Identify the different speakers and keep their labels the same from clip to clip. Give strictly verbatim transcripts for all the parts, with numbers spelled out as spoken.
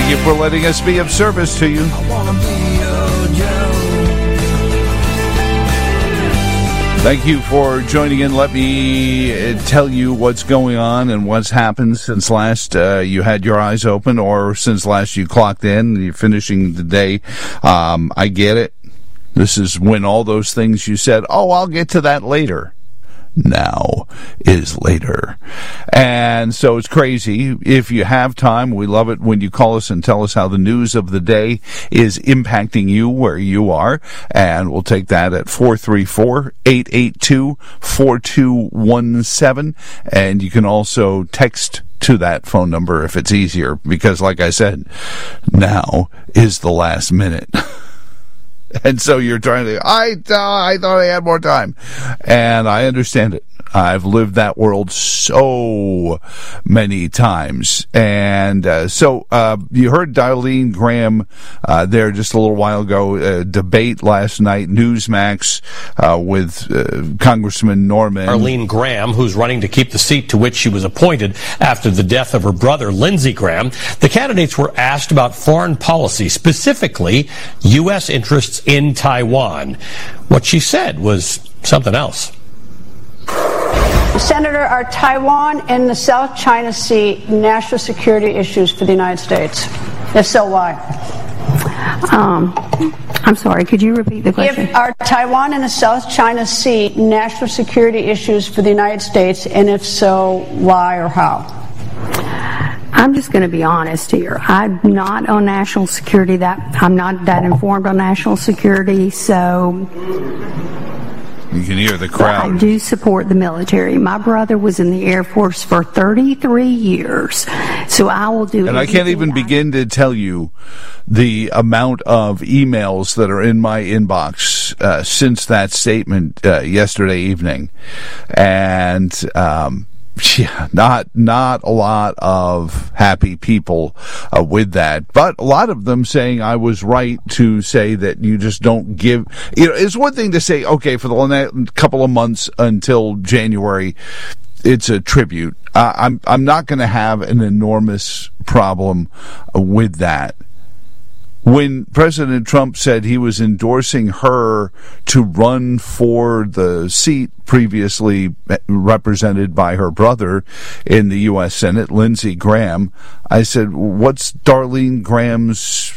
Speaker 1: Thank you for letting us be of service to you.
Speaker 2: I wanna be your Joe.
Speaker 1: Thank you for joining in. Let me tell you what's going on and what's happened since last uh, you had your eyes open, or since last you clocked in. You're finishing the day. Um, I get it. This is when all those things you said, oh, I'll get to that later. Now is later. And so it's crazy. If you have time, we love it when you call us and tell us how the news of the day is impacting you where you are. And we'll take that at four three four, eight eight two, four two one seven. And you can also text to that phone number if it's easier, because like I said, now is the last minute. And so you're trying to, I, uh, I thought I had more time. And I understand it. I've lived that world so many times. And uh, so uh, you heard Darlene Graham uh, there just a little while ago, uh, debate last night, Newsmax, uh, with uh, Congressman Norman.
Speaker 3: Darlene Graham, who's running to keep the seat to which she was appointed after the death of her brother, Lindsey Graham. The candidates were asked about foreign policy, specifically U S interests in Taiwan. What she said was something else.
Speaker 4: Senator, are Taiwan and the South China Sea national security issues for the United States? If so, why?
Speaker 5: Um, I'm sorry, could you repeat the question?
Speaker 4: If, are Taiwan and the South China Sea national security issues for the United States, and if so, why or how?
Speaker 5: I'm just going to be honest here. I'm not on national security. That I'm not that informed on national security, so
Speaker 1: you can hear the crowd.
Speaker 5: I do support the military. My brother was in the Air Force for thirty-three years, so I will do.
Speaker 1: And I can't even begin to tell you the amount of emails that are in my inbox uh, since that statement uh, yesterday evening, and um, yeah, not not a lot of happy people uh, with that, but a lot of them saying I was right to say that you just don't give. You know, it's one thing to say, okay, for the next couple of months until January, it's a tribute. Uh, I'm I'm not going to have an enormous problem uh, with that. When President Trump said he was endorsing her to run for the seat previously represented by her brother in the U S Senate, Lindsey Graham, I said, what's Darlene Graham's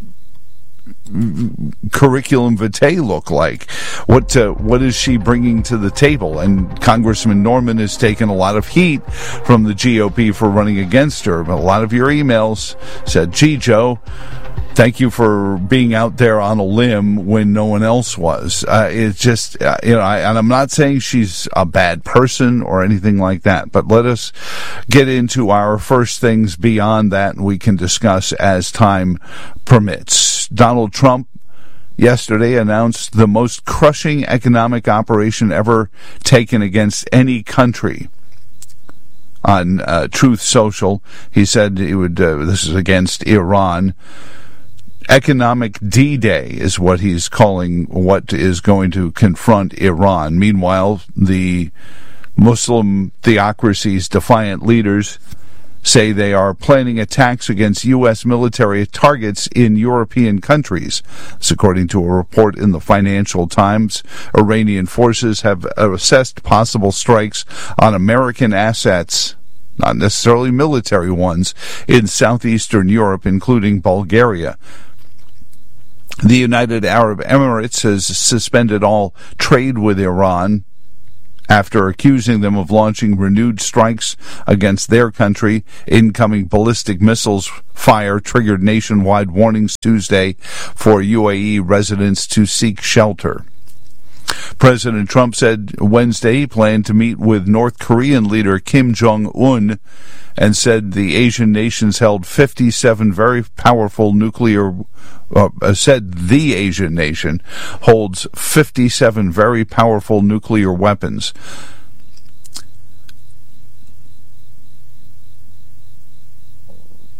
Speaker 1: curriculum vitae look like? What uh, what is she bringing to the table? And Congressman Norman has taken a lot of heat from the G O P for running against her. But a lot of your emails said, gee, Joe, thank you for being out there on a limb when no one else was. Uh, it's just, uh, you know, I, and I'm not saying she's a bad person or anything like that, but let us get into our first things beyond that, and we can discuss as time permits. Donald Trump yesterday announced the most crushing economic operation ever taken against any country. On uh, Truth Social, he said he would, uh, this is against Iran. Economic D-Day is what he's calling what is going to confront Iran. Meanwhile, the Muslim theocracy's defiant leaders say they are planning attacks against U S military targets in European countries. This, according to a report in the Financial Times, Iranian forces have assessed possible strikes on American assets, not necessarily military ones, in southeastern Europe, including Bulgaria. The United Arab Emirates has suspended all trade with Iran after accusing them of launching renewed strikes against their country. Incoming ballistic missiles fire triggered nationwide warnings Tuesday for U A E residents to seek shelter. President Trump said Wednesday he planned to meet with North Korean leader Kim Jong-un and said the Asian nations held fifty-seven very powerful nuclear, uh, said the Asian nation holds fifty-seven very powerful nuclear weapons.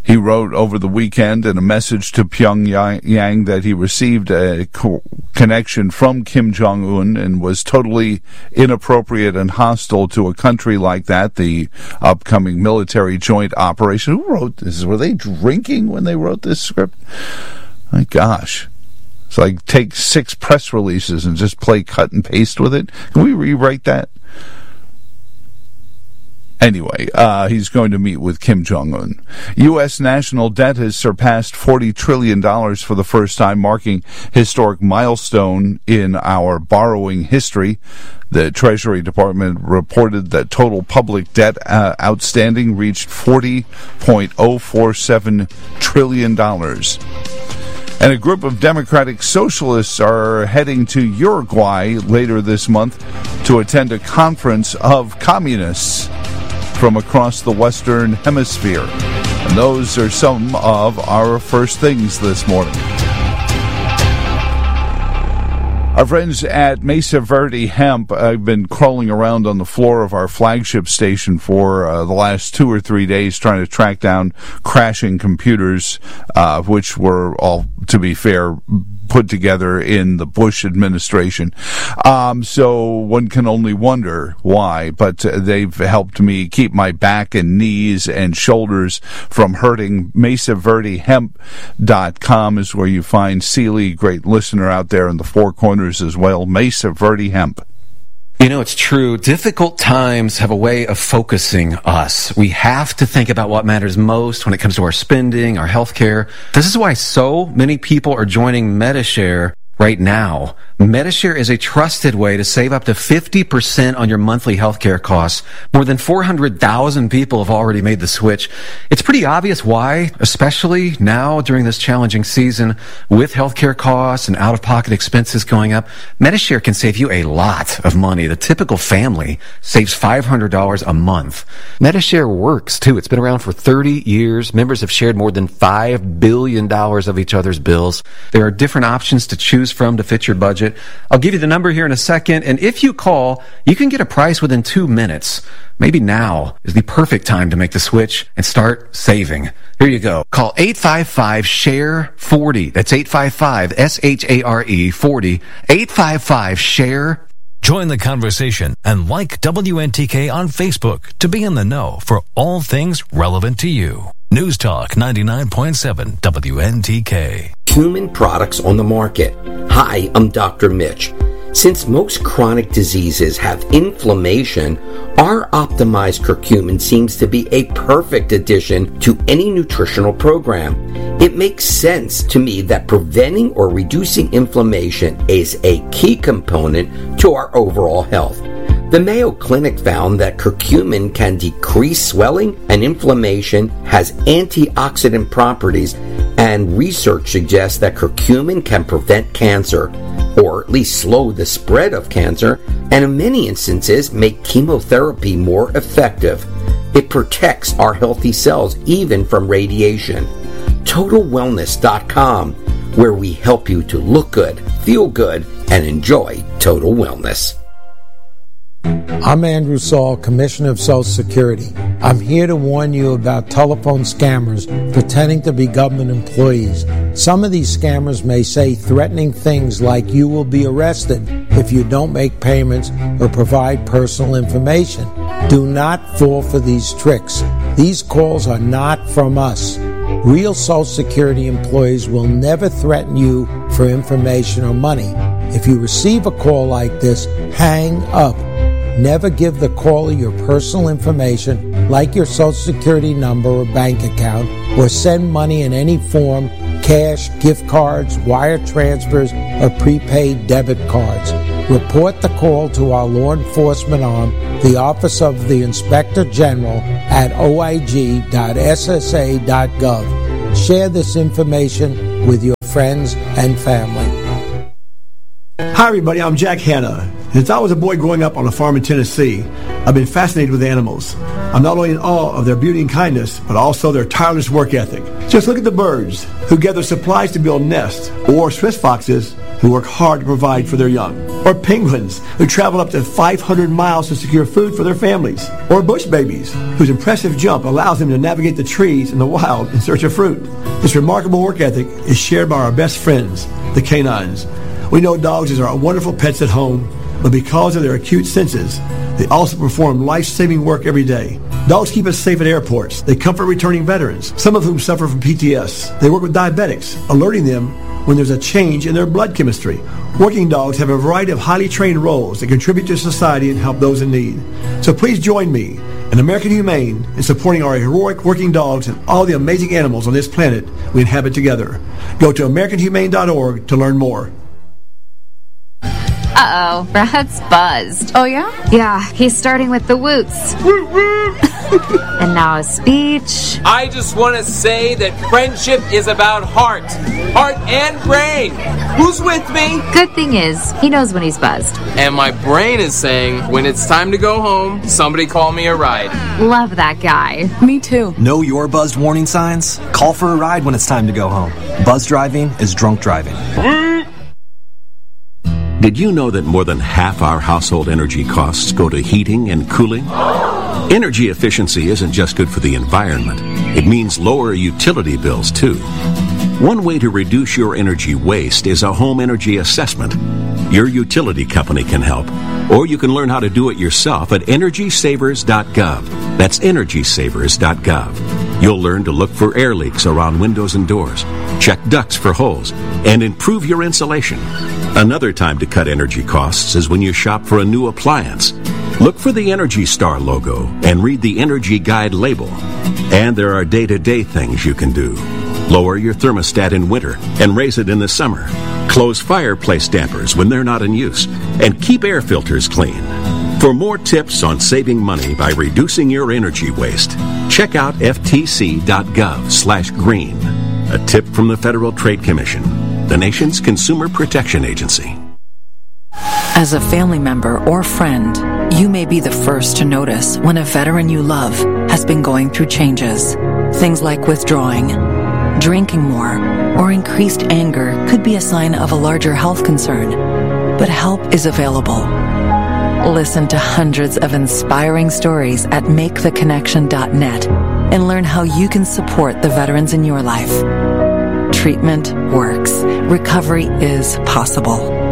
Speaker 1: He wrote over the weekend in a message to Pyongyang that he received a co- connection from Kim Jong-un and was totally inappropriate and hostile to a country like that, the upcoming military joint operation. Who wrote this? Were they drinking when they wrote this script? My gosh. It's like take six press releases and just play cut and paste with it. Can we rewrite that? Anyway, uh, he's going to meet with Kim Jong-un. U S national debt has surpassed forty trillion dollars for the first time, marking historic milestone in our borrowing history. The Treasury Department reported that total public debt uh, outstanding reached forty point oh four seven trillion dollars. And a group of Democratic Socialists are heading to Uruguay later this month to attend a conference of communists from across the Western Hemisphere. And those are some of our first things this morning. Our friends at Mesa Verde Hemp have been crawling around on the floor of our flagship station for uh, the last two or three days trying to track down crashing computers, uh, which were all, to be fair, put together in the Bush administration. Um, so one can only wonder why, but uh, they've helped me keep my back and knees and shoulders from hurting. Mesa Verde Hemp dot com is where you find Sealy, great listener out there in the Four Corners as well. Mesa Verde Hemp.
Speaker 6: You know, it's true. Difficult times have a way of focusing us. We have to think about what matters most when it comes to our spending, our health care. This is why so many people are joining Medi-Share right now. Medi-Share is a trusted way to save up to fifty percent on your monthly healthcare costs. More than four hundred thousand people have already made the switch. It's pretty obvious why, especially now during this challenging season with healthcare costs and out-of-pocket expenses going up. Medi-Share can save you a lot of money. The typical family saves five hundred dollars a month. Medi-Share works, too. It's been around for thirty years. Members have shared more than five billion dollars of each other's bills. There are different options to choose from to fit your budget. I'll give you the number here in a second, and if you call, you can get a price within two minutes. Maybe now is the perfect time to make the switch and start saving. Here you go. Call eight five five, S H A R E, forty. That's eight five five, S H A R E, forty. eight five five, S H A R E.
Speaker 7: Join the conversation and like W N T K on Facebook to be in the know for all things relevant to you. News Talk ninety-nine point seven W N T K.
Speaker 8: Human products on the market. Hi, I'm Doctor Mitch. Since most chronic diseases have inflammation, our optimized curcumin seems to be a perfect addition to any nutritional program. It makes sense to me that preventing or reducing inflammation is a key component to our overall health. The Mayo Clinic found that curcumin can decrease swelling and inflammation, has antioxidant properties, and research suggests that curcumin can prevent cancer, or at least slow the spread of cancer, and in many instances make chemotherapy more effective. It protects our healthy cells even from radiation. Total Wellness dot com, where we help you to look good, feel good, and enjoy total wellness.
Speaker 9: I'm Andrew Saul, Commissioner of Social Security. I'm here to warn you about telephone scammers pretending to be government employees. Some of these scammers may say threatening things like you will be arrested if you don't make payments or provide personal information. Do not fall for these tricks. These calls are not from us. Real Social Security employees will never threaten you for information or money. If you receive a call like this, hang up. Never give the caller your personal information, like your Social Security number or bank account, or send money in any form, cash, gift cards, wire transfers, or prepaid debit cards. Report the call to our law enforcement arm, the Office of the Inspector General, at O I G dot S S A dot gov. Share this information with your friends and family.
Speaker 10: Hi, everybody. I'm Jack Hanna. Since I was a boy growing up on a farm in Tennessee, I've been fascinated with animals. I'm not only in awe of their beauty and kindness, but also their tireless work ethic. Just look at the birds who gather supplies to build nests, or Swiss foxes who work hard to provide for their young, or penguins who travel up to five hundred miles to secure food for their families, or bush babies whose impressive jump allows them to navigate the trees in the wild in search of fruit. This remarkable work ethic is shared by our best friends, the canines. We know dogs are wonderful pets at home, but because of their acute senses, they also perform life-saving work every day. Dogs keep us safe at airports. They comfort returning veterans, some of whom suffer from P T S. They work with diabetics, alerting them when there's a change in their blood chemistry. Working dogs have a variety of highly trained roles that contribute to society and help those in need. So please join me and American Humane in supporting our heroic working dogs and all the amazing animals on this planet we inhabit together. Go to American Humane dot org to learn more.
Speaker 11: Uh-oh, Brad's buzzed.
Speaker 12: Oh, yeah?
Speaker 11: Yeah, he's starting with the woots. And now a speech.
Speaker 13: I just want to say that friendship is about heart. Heart and brain. Who's with me?
Speaker 11: Good thing is, he knows when he's buzzed.
Speaker 13: And my brain is saying, when it's time to go home, somebody call me a ride.
Speaker 11: Love that guy.
Speaker 12: Me too.
Speaker 14: Know your buzzed warning signs? Call for a ride when it's time to go home. Buzz driving is drunk driving.
Speaker 15: Did you know that more than half our household energy costs go to heating and cooling? Energy efficiency isn't just good for the environment. It means lower utility bills, too. One way to reduce your energy waste is a home energy assessment. Your utility company can help, or you can learn how to do it yourself at energy savers dot gov. That's energy savers dot gov. You'll learn to look for air leaks around windows and doors, check ducts for holes, and improve your insulation. Another time to cut energy costs is when you shop for a new appliance. Look for the Energy Star logo and read the Energy Guide label. And there are day-to-day things you can do. Lower your thermostat in winter and raise it in the summer. Close fireplace dampers when they're not in use. And keep air filters clean. For more tips on saving money by reducing your energy waste, check out F T C dot gov slash green. A tip from the Federal Trade Commission, the nation's consumer protection agency.
Speaker 16: As a family member or friend, you may be the first to notice when a veteran you love has been going through changes. Things like withdrawing, drinking more, or increased anger could be a sign of a larger health concern. But help is available. Listen to hundreds of inspiring stories at make the connection dot net and learn how you can support the veterans in your life. Treatment works. Recovery is possible.